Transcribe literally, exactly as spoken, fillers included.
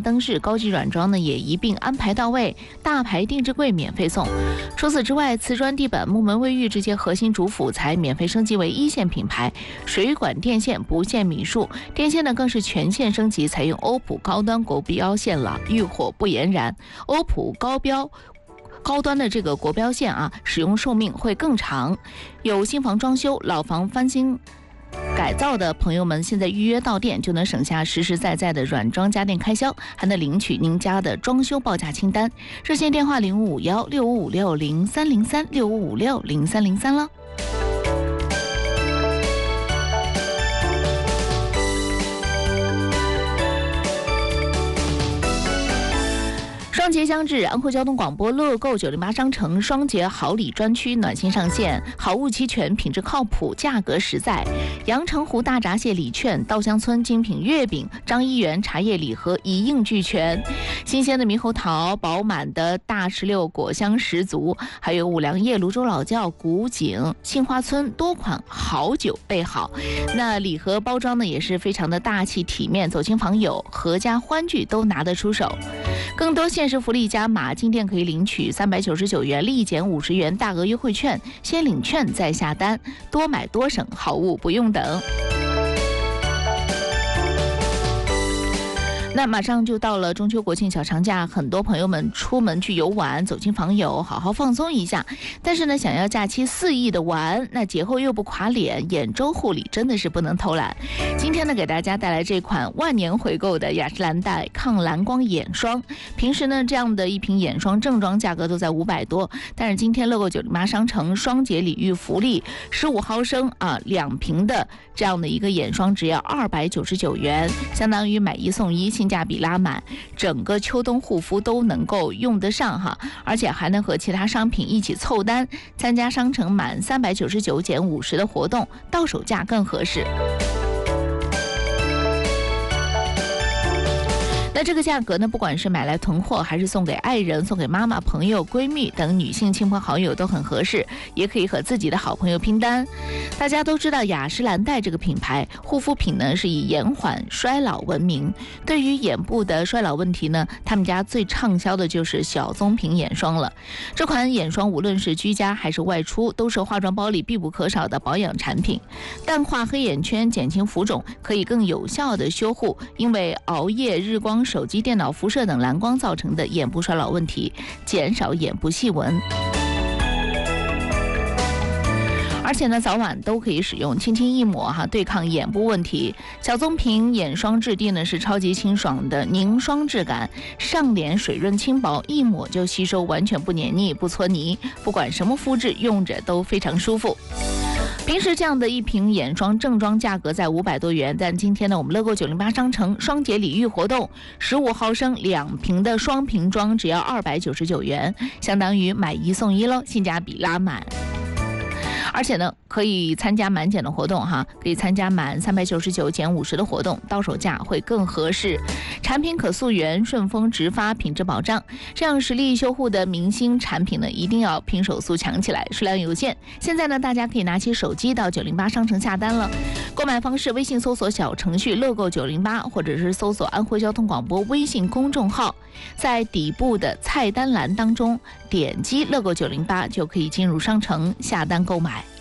灯饰、高级软装呢也一并安排到位，大牌定制柜免费送。除此之外，瓷砖地板、木门卫浴这些核心主辅材免费升级为一线品牌，水管电线不限米数，电线呢更是全线升级，采用欧普高端国标线了，遇火不延燃。欧普高标高端的这个国标线啊，使用寿命会更长。有新房装修、老房翻新改造的朋友们，现在预约到店就能省下实实在在的软装家电开销，还能领取您家的装修报价清单。热线电话零五五幺六五五六零三零三六五五六零三零三了。双节将至，安徽交通广播乐购九零八商城双节好礼专区暖心上线，好物齐全，品质靠谱，价格实在。阳澄湖大闸蟹礼券、稻香村精品月饼、张一元茶叶礼盒一应俱全。新鲜的猕猴桃、饱满的大石榴果香十足，还有五粮液、泸州老窖、古井、杏花村多款好酒备好。那礼盒包装呢也是非常的大气体面，走亲访友、合家欢聚都拿得出手。更多限时福利加码，进店可以领取三百九十九元立减五十元大额优惠券，先领券再下单，多买多省，好物不用等。那马上就到了中秋国庆小长假，很多朋友们出门去游玩，走亲访友，好好放松一下。但是呢，想要假期肆意的玩，那节后又不垮脸，眼周护理真的是不能偷懒。今天呢，给大家带来这款万年回购的雅诗兰黛抗蓝光眼霜。平时呢，这样的一瓶眼霜正装价格都在五百多，但是今天乐购九零八商城双节礼遇福利，十五毫升啊两瓶的这样的一个眼霜只要二百九十九元，相当于买一送一，性价比拉满，整个秋冬护肤都能够用得上哈，而且还能和其他商品一起凑单，参加商城满三百九十九减五十的活动，到手价更合适。那这个价格呢，不管是买来囤货，还是送给爱人、送给妈妈、朋友、闺蜜等女性亲朋好友都很合适，也可以和自己的好朋友拼单。大家都知道雅诗兰黛这个品牌护肤品呢是以延缓衰老闻名，对于眼部的衰老问题呢，他们家最畅销的就是小棕瓶眼霜了。这款眼霜无论是居家还是外出，都是化妆包里必不可少的保养产品，淡化黑眼圈，减轻浮肿，可以更有效的修护因为熬夜、日光、手机、电脑辐射等蓝光造成的眼部衰老问题，减少眼部细纹。而且呢，早晚都可以使用，轻轻一抹哈，对抗眼部问题。小棕瓶眼霜质地呢是超级清爽的凝霜质感，上脸水润轻薄，一抹就吸收，完全不黏腻不搓泥，不管什么肤质，用着都非常舒服。平时这样的一瓶眼霜正装价格在五百多元，但今天呢，我们乐购九零八商城双节礼遇活动，十五毫升两瓶的双瓶装只要二百九十九元，相当于买一送一喽，性价比拉满。而且呢，可以参加满减的活动哈，可以参加满三百九十九减五十的活动，到手价会更合适。产品可溯源，顺丰直发，品质保障。这样实力修护的明星产品呢，一定要拼手速抢起来，数量有限。现在呢，大家可以拿起手机到九零八商城下单了。购买方式：微信搜索小程序乐购九零八，或者是搜索安徽交通广播微信公众号，在底部的菜单栏当中点击乐购九零八，就可以进入商城下单购买。